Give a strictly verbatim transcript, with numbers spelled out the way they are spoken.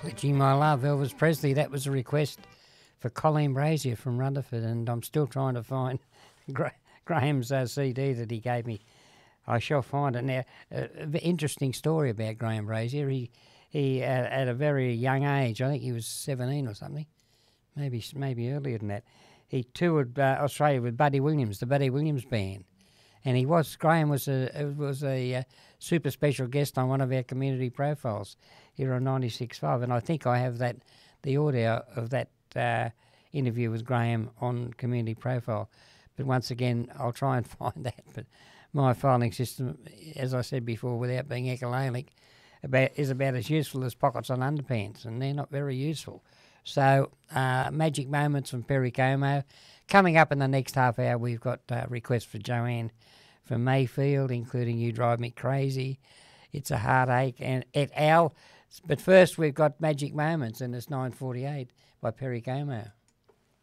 Gee, my love, Elvis Presley, that was a request for Colleen Brazier from Rutherford, and I'm still trying to find Gra- Graham's uh, C D that he gave me. I shall find it. Now, uh, an interesting story about Graham Brazier. He, he uh, at a very young age, I think he was seventeen or something, maybe maybe earlier than that, he toured uh, Australia with Buddy Williams, the Buddy Williams Band. And he was, Graham was a was a uh, super special guest on one of our community profiles here on ninety-six point five, and I think I have that the audio of that uh, interview with Graham on community profile. But once again, I'll try and find that. But my filing system, as I said before, without being echolalic, about is about as useful as pockets on underpants, and they're not very useful. So, uh, Magic Moments from Perry Como. Coming up in the next half hour, we've got uh, requests for Joanne from Mayfield, including You Drive Me Crazy, It's a Heartache, and et al. But first, we've got Magic Moments, and it's nine forty-eight by Perry Como.